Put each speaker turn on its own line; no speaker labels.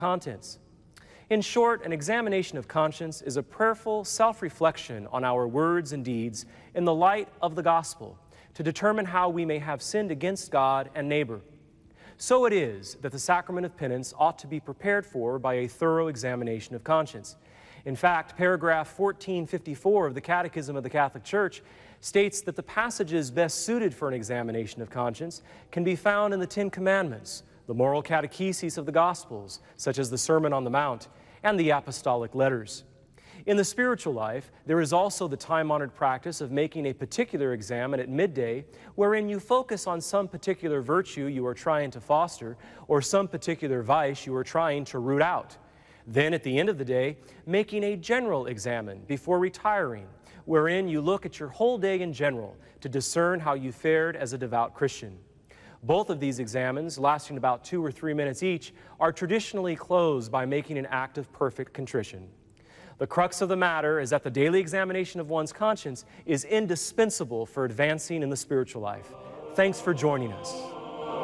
contents. In short, an examination of conscience is a prayerful self-reflection on our words and deeds in the light of the gospel to determine how we may have sinned against God and neighbor. So it is that the sacrament of penance ought to be prepared for by a thorough examination of conscience. In fact, paragraph 1454 of the Catechism of the Catholic Church states that the passages best suited for an examination of conscience can be found in the Ten Commandments, the moral catecheses of the Gospels, such as the Sermon on the Mount, and the apostolic letters. In the spiritual life, there is also the time-honored practice of making a particular examen at midday, wherein you focus on some particular virtue you are trying to foster, or some particular vice you are trying to root out. Then, at the end of the day, making a general examen before retiring, wherein you look at your whole day in general to discern how you fared as a devout Christian. Both of these examens, lasting about 2 or 3 minutes each, are traditionally closed by making an act of perfect contrition. The crux of the matter is that the daily examination of one's conscience is indispensable for advancing in the spiritual life. Thanks for joining us.